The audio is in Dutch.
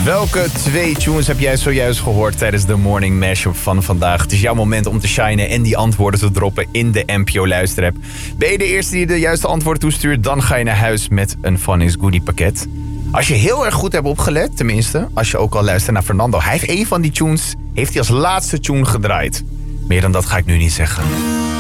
Welke 2 tunes heb jij zojuist gehoord tijdens de Morning Mashup van vandaag? Het is jouw moment om te shinen en die antwoorden te droppen in de NPO Luisterapp. Ben je de eerste die de juiste antwoorden toestuurt, dan ga je naar huis met een Fun is Goodie pakket. Als je heel erg goed hebt opgelet, tenminste, als je ook al luistert naar Fernando. Hij heeft een van die tunes, heeft hij als laatste tune gedraaid. Meer dan dat ga ik nu niet zeggen.